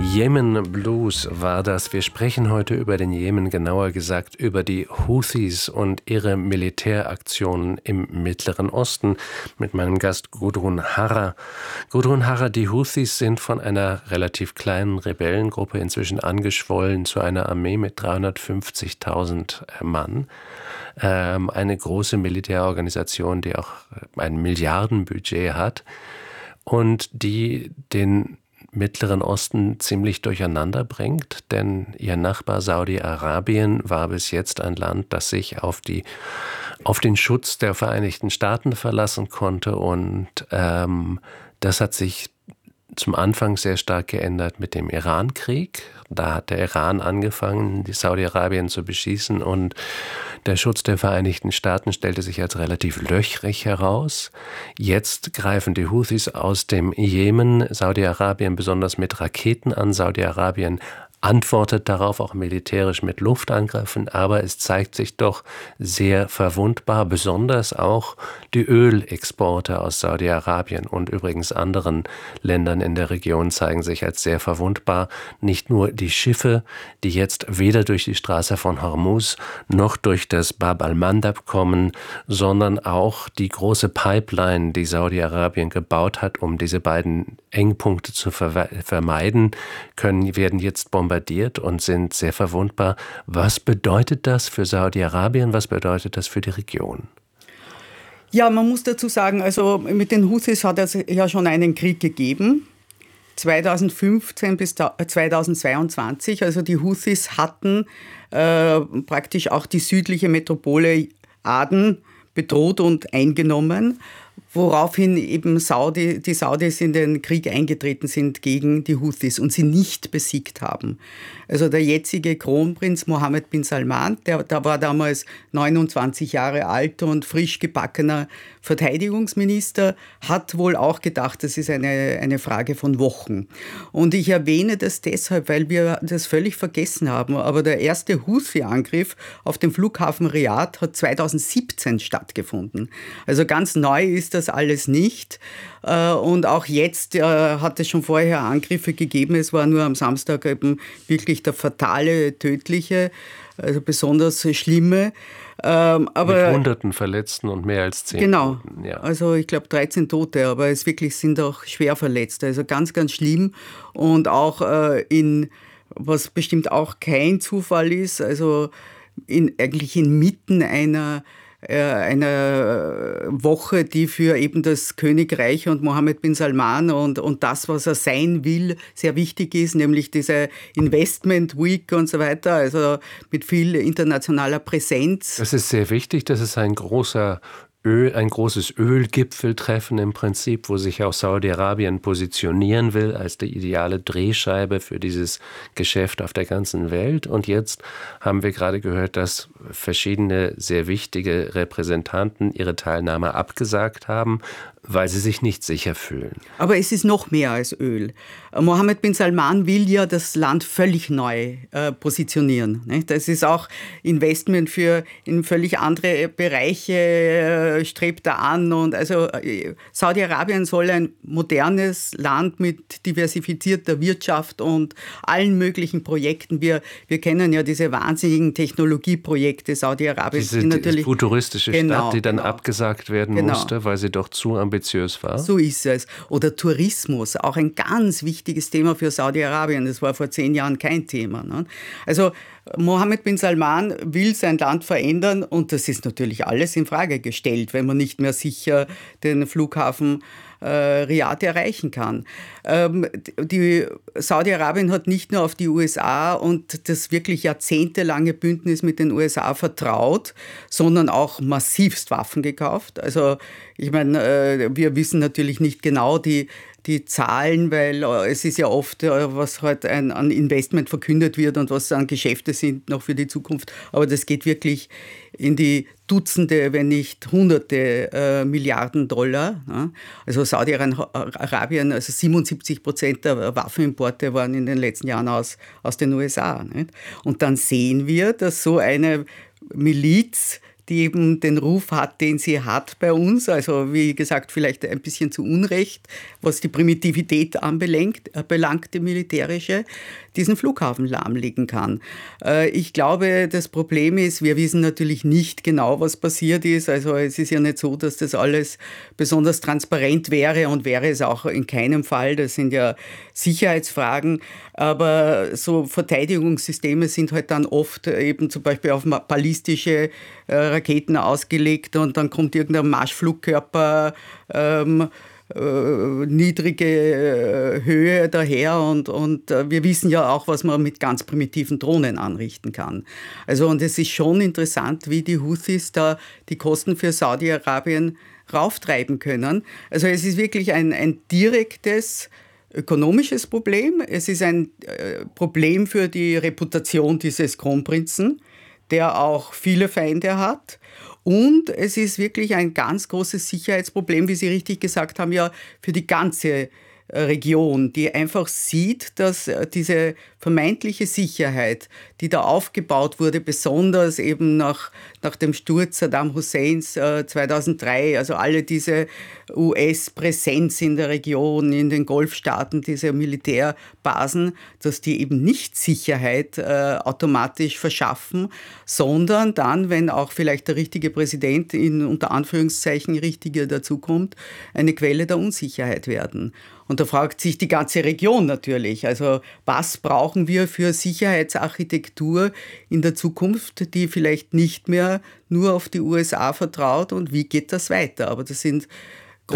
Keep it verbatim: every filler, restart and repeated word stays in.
Jemen Blues war das. Wir sprechen heute über den Jemen, genauer gesagt über die Houthis und ihre Militäraktionen im Mittleren Osten mit meinem Gast Gudrun Harrer. Gudrun Harrer, die Houthis sind von einer relativ kleinen Rebellengruppe inzwischen angeschwollen zu einer Armee mit dreihundertfünfzigtausend Mann. Ähm, eine große Militärorganisation, die auch ein Milliardenbudget hat und die den Mittleren Osten ziemlich durcheinander bringt, denn ihr Nachbar Saudi-Arabien war bis jetzt ein Land, das sich auf die auf den Schutz der Vereinigten Staaten verlassen konnte, und ähm, das hat sich zum Anfang sehr stark geändert mit dem Iran-Krieg. Da hat der Iran angefangen, die Saudi-Arabien zu beschießen, und der Schutz der Vereinigten Staaten stellte sich als relativ löchrig heraus. Jetzt greifen die Houthis aus dem Jemen Saudi-Arabien besonders mit Raketen an. Saudi-Arabien antwortet darauf auch militärisch mit Luftangriffen, aber es zeigt sich doch sehr verwundbar, besonders auch die Ölexporte aus Saudi-Arabien und übrigens anderen Ländern in der Region zeigen sich als sehr verwundbar. Nicht nur die Schiffe, die jetzt weder durch die Straße von Hormuz noch durch das Bab al-Mandab kommen, sondern auch die große Pipeline, die Saudi-Arabien gebaut hat, um diese beiden Engpunkte zu ver- vermeiden, können, werden jetzt bombardiert. bombardiert und sind sehr verwundbar. Was bedeutet das für Saudi-Arabien? Was bedeutet das für die Region? Ja, man muss dazu sagen, also mit den Houthis hat es ja schon einen Krieg gegeben, zweitausendfünfzehn bis zweitausendzweiundzwanzig. Also die Houthis hatten äh, praktisch auch die südliche Metropole Aden bedroht und eingenommen, woraufhin eben Saudi, die Saudis in den Krieg eingetreten sind gegen die Houthis und sie nicht besiegt haben. Also der jetzige Kronprinz Mohammed bin Salman, der, der war damals neunundzwanzig Jahre alt und frisch gebackener Verteidigungsminister, hat wohl auch gedacht, das ist eine, eine Frage von Wochen. Und ich erwähne das deshalb, weil wir das völlig vergessen haben. Aber der erste Houthi-Angriff auf den Flughafen Riyadh hat zweitausendsiebzehn stattgefunden. Also ganz neu ist das alles nicht. Und auch jetzt hat es schon vorher Angriffe gegeben. Es war nur am Samstag eben wirklich der fatale, tödliche, also besonders schlimme. Ähm, aber mit hunderten Verletzten und mehr als zehn Genau, Toten, ja. Also ich glaube dreizehn Tote, aber es wirklich sind auch schwer Verletzte. Also ganz, ganz schlimm. Und auch äh, in, was bestimmt auch kein Zufall ist, also in, eigentlich inmitten einer einer Woche, die für eben das Königreich und Mohammed bin Salman und, und das, was er sein will, sehr wichtig ist, nämlich diese Investment Week und so weiter, also mit viel internationaler Präsenz. Das ist sehr wichtig, das ist ein großer Öl, ein großes Ölgipfeltreffen im Prinzip, wo sich auch Saudi-Arabien positionieren will als die ideale Drehscheibe für dieses Geschäft auf der ganzen Welt. Und jetzt haben wir gerade gehört, dass verschiedene sehr wichtige Repräsentanten ihre Teilnahme abgesagt haben, weil sie sich nicht sicher fühlen. Aber es ist noch mehr als Öl. Mohammed bin Salman will ja das Land völlig neu äh, positionieren. Nicht? Das ist auch Investment für in völlig andere Bereiche, äh, strebt er an. Und also äh, Saudi-Arabien soll ein modernes Land mit diversifizierter Wirtschaft und allen möglichen Projekten. Wir, wir kennen ja diese wahnsinnigen Technologieprojekte Saudi-Arabiens. Diese die natürlich, die futuristische genau, Stadt, die dann genau. abgesagt werden Genau. musste, weil sie doch zu ambitiös war. So ist es. Oder Tourismus, auch ein ganz wichtiges Thema für Saudi-Arabien. Das war vor zehn Jahren kein Thema. Ne? Also Mohammed bin Salman will sein Land verändern und das ist natürlich alles in Frage gestellt, wenn man nicht mehr sicher den Flughafen äh, Riyadh erreichen kann. Ähm, die Saudi-Arabien hat nicht nur auf die U S A und das wirklich jahrzehntelange Bündnis mit den U S A vertraut, sondern auch massivst Waffen gekauft. Also ich meine, äh, wir wissen natürlich nicht genau die die Zahlen, weil es ist ja oft, was halt ein, an Investment verkündet wird und was an Geschäfte sind noch für die Zukunft. Aber das geht wirklich in die Dutzende, wenn nicht Hunderte äh, Milliarden Dollar. Ja. Also Saudi-Arabien, also siebenundsiebzig Prozent der Waffenimporte waren in den letzten Jahren aus, aus den U S A. Nicht? Und dann sehen wir, dass so eine Miliz die eben den Ruf hat, den sie hat bei uns. Also wie gesagt, vielleicht ein bisschen zu Unrecht, was die Primitivität anbelangt, äh, belangt, die militärische, diesen Flughafen lahmlegen kann. Äh, ich glaube, das Problem ist, wir wissen natürlich nicht genau, was passiert ist. Also es ist ja nicht so, dass das alles besonders transparent wäre und wäre es auch in keinem Fall. Das sind ja Sicherheitsfragen. Aber so Verteidigungssysteme sind halt dann oft eben zum Beispiel auf ballistische äh, Raketen ausgelegt und dann kommt irgendein Marschflugkörper ähm, Äh, niedrige äh, Höhe daher und, und äh, wir wissen ja auch, was man mit ganz primitiven Drohnen anrichten kann. Also und es ist schon interessant, wie die Houthis da die Kosten für Saudi-Arabien rauftreiben können. Also es ist wirklich ein, ein direktes ökonomisches Problem. Es ist ein äh, Problem für die Reputation dieses Kronprinzen, der auch viele Feinde hat. Und es ist wirklich ein ganz großes Sicherheitsproblem, wie Sie richtig gesagt haben, ja für die ganze Region, die einfach sieht, dass diese vermeintliche Sicherheit, die da aufgebaut wurde, besonders eben nach, nach dem Sturz Saddam Husseins äh, zweitausenddrei, also alle diese U S-Präsenz in der Region, in den Golfstaaten, diese Militärbasen, dass die eben nicht Sicherheit äh, automatisch verschaffen, sondern dann, wenn auch vielleicht der richtige Präsident in unter Anführungszeichen richtiger dazukommt, eine Quelle der Unsicherheit werden. Und da fragt sich die ganze Region natürlich, also was brauchen wir für Sicherheitsarchitektur in der Zukunft, die vielleicht nicht mehr nur auf die U S A vertraut und wie geht das weiter? Aber das sind